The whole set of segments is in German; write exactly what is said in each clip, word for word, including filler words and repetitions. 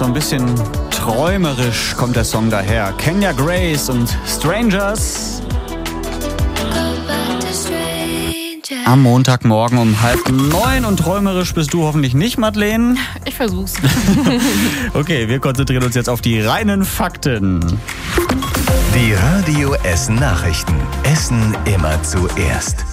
so ein bisschen träumerisch kommt der Song daher. Kenya Grace und Strangers. Am Montagmorgen um halb neun und träumerisch bist du hoffentlich nicht, Madeleine. Ich versuch's. Okay, wir konzentrieren uns jetzt auf die reinen Fakten. Die Radio Essen Nachrichten. Essen immer zuerst.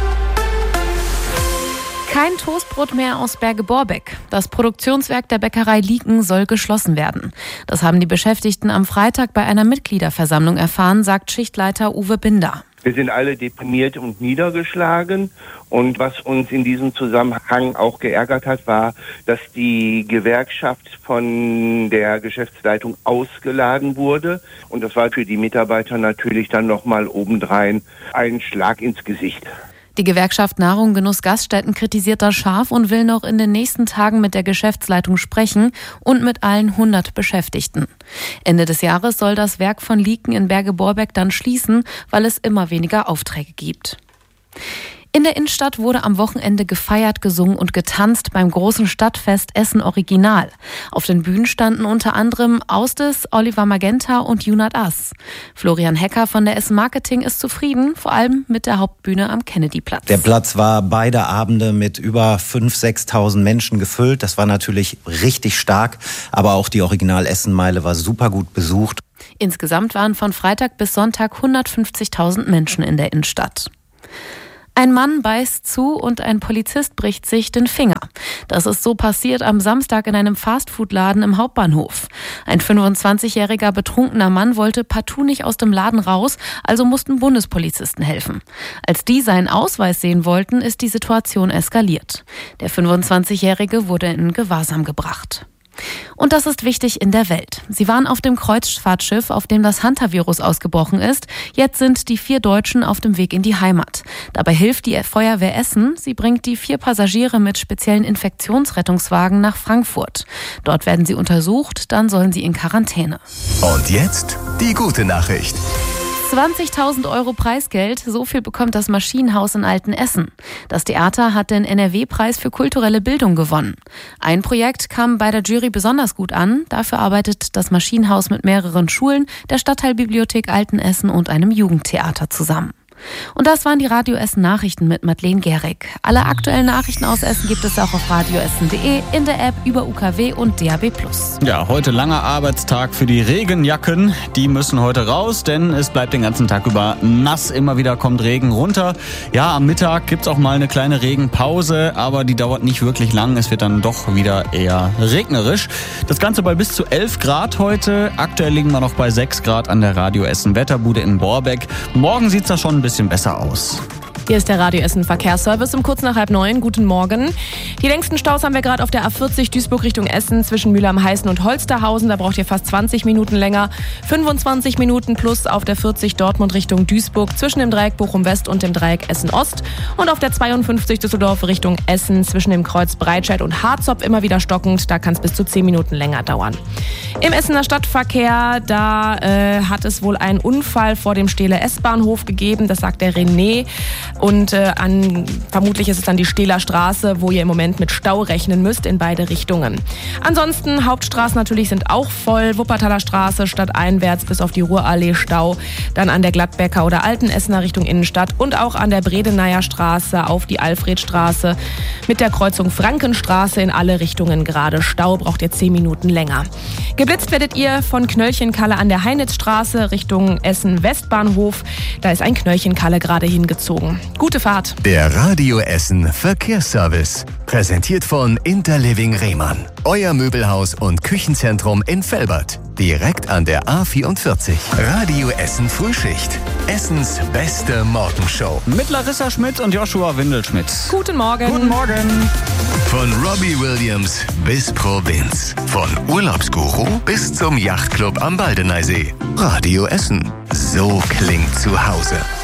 Kein Toastbrot mehr aus Berge-Borbeck. Das Produktionswerk der Bäckerei Lieken soll geschlossen werden. Das haben die Beschäftigten am Freitag bei einer Mitgliederversammlung erfahren, sagt Schichtleiter Uwe Binder. Wir sind alle deprimiert und niedergeschlagen. Und was uns in diesem Zusammenhang auch geärgert hat, war, dass die Gewerkschaft von der Geschäftsleitung ausgeladen wurde. Und das war für die Mitarbeiter natürlich dann nochmal obendrein ein Schlag ins Gesicht. Die Gewerkschaft Nahrung, Genuss, Gaststätten kritisiert das scharf und will noch in den nächsten Tagen mit der Geschäftsleitung sprechen und mit allen hundert Beschäftigten. Ende des Jahres soll das Werk von Lieken in Berge-Borbeck dann schließen, weil es immer weniger Aufträge gibt. In der Innenstadt wurde am Wochenende gefeiert, gesungen und getanzt beim großen Stadtfest Essen Original. Auf den Bühnen standen unter anderem Ausdes, Oliver Magenta und Junat As. Florian Hecker von der Essen Marketing ist zufrieden, vor allem mit der Hauptbühne am Kennedyplatz. Der Platz war beide Abende mit über fünftausend, sechstausend Menschen gefüllt. Das war natürlich richtig stark, aber auch die Original Essen-Meile war super gut besucht. Insgesamt waren von Freitag bis Sonntag hundertfünfzigtausend Menschen in der Innenstadt. Ein Mann beißt zu und ein Polizist bricht sich den Finger. Das ist so passiert am Samstag in einem Fastfood-Laden im Hauptbahnhof. Ein fünfundzwanzigjähriger betrunkener Mann wollte partout nicht aus dem Laden raus, also mussten Bundespolizisten helfen. Als die seinen Ausweis sehen wollten, ist die Situation eskaliert. Der fünfundzwanzigjährige wurde in Gewahrsam gebracht. Und das ist wichtig in der Welt. Sie waren auf dem Kreuzfahrtschiff, auf dem das Hantavirus ausgebrochen ist. Jetzt sind die vier Deutschen auf dem Weg in die Heimat. Dabei hilft die Feuerwehr Essen. Sie bringt die vier Passagiere mit speziellen Infektionsrettungswagen nach Frankfurt. Dort werden sie untersucht, dann sollen sie in Quarantäne. Und jetzt die gute Nachricht. zwanzigtausend Euro Preisgeld, so viel bekommt das Maschinenhaus in Altenessen. Das Theater hat den N R W-Preis für kulturelle Bildung gewonnen. Ein Projekt kam bei der Jury besonders gut an. Dafür arbeitet das Maschinenhaus mit mehreren Schulen, der Stadtteilbibliothek Altenessen und einem Jugendtheater zusammen. Und das waren die Radio Essen Nachrichten mit Madeleine Gehrig. Alle aktuellen Nachrichten aus Essen gibt es auch auf radioessen punkt de, in der App, über U K W und D A B plus. Ja, heute langer Arbeitstag für die Regenjacken. Die müssen heute raus, denn es bleibt den ganzen Tag über nass. Immer wieder kommt Regen runter. Ja, am Mittag gibt's auch mal eine kleine Regenpause, aber die dauert nicht wirklich lang. Es wird dann doch wieder eher regnerisch. Das Ganze bei bis zu elf Grad heute. Aktuell liegen wir noch bei sechs Grad an der Radio Essen Wetterbude in Borbeck. Morgen sieht's da schon ein bisschen besser aus. Hier ist der Radio Essen Verkehrsservice um kurz nach halb neun. Guten Morgen. Die längsten Staus haben wir gerade auf der A vierzig Duisburg Richtung Essen zwischen Mühlheim-Heißen und Holsterhausen. Da braucht ihr fast zwanzig Minuten länger. fünfundzwanzig Minuten plus auf der vierzig Dortmund Richtung Duisburg zwischen dem Dreieck Bochum West und dem Dreieck Essen Ost. Und auf der zweiundfünfzig Düsseldorf Richtung Essen zwischen dem Kreuz Breitscheid und Harzopf immer wieder stockend. Da kann es bis zu zehn Minuten länger dauern. Im Essener Stadtverkehr, da äh, hat es wohl einen Unfall vor dem Stehler S-Bahnhof gegeben. Das sagt der René. Und äh, an, vermutlich ist es dann die Stehler Straße, wo ihr im Moment mit Stau rechnen müsst in beide Richtungen. Ansonsten, Hauptstraßen natürlich sind auch voll. Wuppertaler Straße stadteinwärts bis auf die Ruhrallee Stau. Dann an der Gladbecker oder Altenessener Richtung Innenstadt und auch an der Bredeneier Straße auf die Alfredstraße. Mit der Kreuzung Frankenstraße in alle Richtungen gerade Stau, braucht ihr zehn Minuten länger. Geblitzt werdet ihr von Knöllchenkalle an der Heinitzstraße Richtung Essen Westbahnhof. Da ist ein Knöllchenkalle gerade hingezogen. Gute Fahrt. Der Radio Essen Verkehrsservice. Präsentiert von Interliving Rehmann. Euer Möbelhaus und Küchenzentrum in Velbert. Direkt an der A vierundvierzig. Radio Essen Frühschicht. Essens beste Morgenshow. Mit Larissa Schmidt und Joshua Windelschmidt. Guten Morgen. Guten Morgen. Von Robbie Williams bis Provinz. Von Urlaubsguru bis zum Yachtclub am Baldeneysee. Radio Essen. So klingt zu Hause.